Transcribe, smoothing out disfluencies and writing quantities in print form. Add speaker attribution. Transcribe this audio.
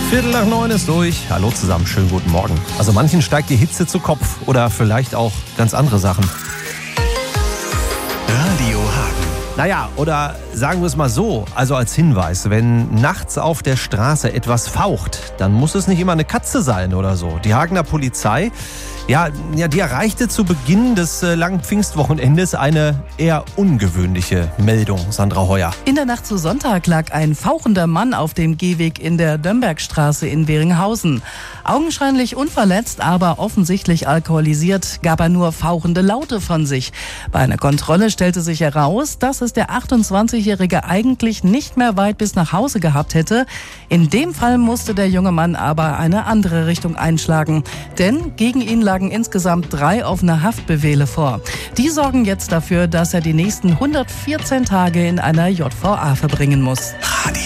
Speaker 1: 8:45 ist durch. Hallo zusammen, schönen guten Morgen. Also manchen steigt die Hitze zu Kopf oder vielleicht auch ganz andere Sachen.
Speaker 2: Radio Hagen.
Speaker 1: Naja, oder sagen wir es mal so, also als Hinweis, wenn nachts auf der Straße etwas faucht, dann muss es nicht immer eine Katze sein oder so. Die Hagener Polizei, die erreichte zu Beginn des langen Pfingstwochenendes eine eher ungewöhnliche Meldung. Sandra Heuer.
Speaker 3: In der Nacht zu Sonntag lag ein fauchender Mann auf dem Gehweg in der Dömbergstraße in Weringhausen. Augenscheinlich unverletzt, aber offensichtlich alkoholisiert, gab er nur fauchende Laute von sich. Bei einer Kontrolle stellte sich heraus, dass es der 28-Jährige eigentlich nicht mehr weit bis nach Hause gehabt hätte. In dem Fall musste der junge Mann aber eine andere Richtung einschlagen. Denn gegen ihn lagen insgesamt 3 offene Haftbefehle vor. Die sorgen jetzt dafür, dass er die nächsten 114 Tage in einer JVA verbringen muss.
Speaker 2: Radio